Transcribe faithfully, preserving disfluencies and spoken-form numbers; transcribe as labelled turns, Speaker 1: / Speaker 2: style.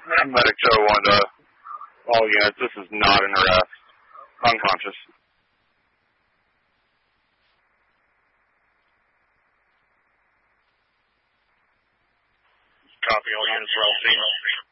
Speaker 1: Medic Joe one to all units. This is not an arrest. Unconscious.
Speaker 2: Copy, all units, well seen.